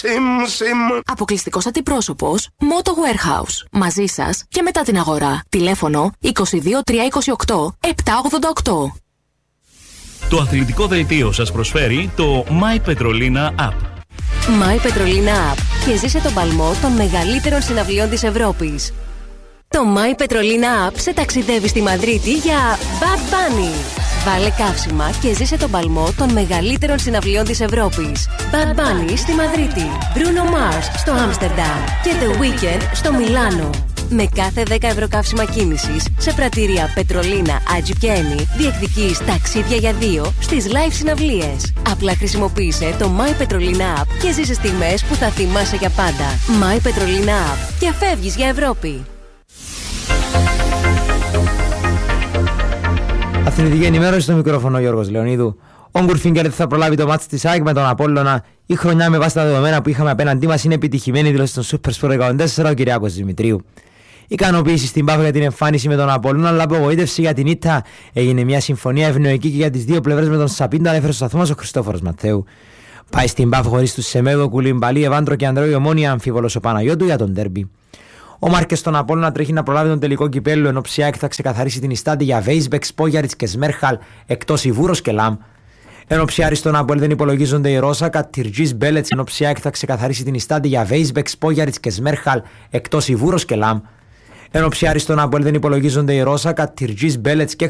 Αποκλειστικός αντιπρόσωπος Moto Warehouse. Μαζί σας και μετά την αγορά. Τηλέφωνο 22 328 788. Το αθλητικό δελτίο σας προσφέρει το My Petrolina App. My Petrolina App και ζήσε τον παλμό των μεγαλύτερων συναυλιών της Ευρώπης. Το My Petrolina App σε ταξιδεύει στη Μαδρίτη για Bad Bunny. Βάλε καύσιμα και ζήσε τον παλμό των μεγαλύτερων συναυλιών της Ευρώπης. Bad Bunny στη Μαδρίτη, Bruno Mars στο Άμστερνταμ και The Weeknd στο Μιλάνο. Με κάθε 10 ευρώ καύσιμα κίνησης σε πρατήρια Πετρολίνα, Άτζι και Ένι διεκδικείς ταξίδια για 2 στις live συναυλίες. Απλά χρησιμοποίησε το My Petrolina App και ζήσε στιγμές που θα θυμάσαι για πάντα. My Petrolina App και φεύγεις για Ευρώπη. Αθλητική ενημέρωση στο μικρόφωνο Γιώργος Λεωνίδου. Ο Γκουρφίνκερ θα προλάβει το μάτς της ΑΕΚ με τον Απόλλωνα. Η χρονιά με βάση τα δεδομένα που είχαμε απέναντί μας είναι επιτυχημένη, δήλωσε στον Super Sport 14 ο Κυριάκος Δημητρίου. Ικανοποίηση στην Πάφο για την εμφάνιση με τον Απόλλωνα, αλλά απογοήτευση για την ήττα. Έγινε μια συμφωνία ευνοϊκή και για τις δύο πλευρές με τον Σαπίντα, ανέφερε στο σταθμό ο Χριστόφορος Ματθαίου. Πάει στην Πάφο χωρίς τους Σεμέδο, Κουλιμπαλί, Ευάντρο και Ανδρέου, Ομόνια, αμφίβολος ο Παναγιώτου για τον ντέρμπι. Ο Μάρκες στον Απόλλωνα τρέχει να προλάβει τον τελικό κυπέλλου, ενώ Ψιάκ θα ξεκαθαρίσει την ιστάτη για Βέισμπεκ, Σπόγιαριτς και Σμέρχαλ εκτός Ιβούρος και Λαμ. Ενώ Ψιάρη στον Απόλλ δεν υπολογίζονται οι Ρώσακα, Τιρτζής, Μπέλετς, ενώ Ψιάκ θα ξεκαθαρίσει την ιστάτη για Βέισμπεκ, Σπόγιαριτς και Σμέρχαλ εκτός Ιβούρος και Λαμ. Ενώ Ψιάρη στον Απόλλ δεν υπολογίζονται οι Ρώσακα, Τιρτζής, Μπέλετς και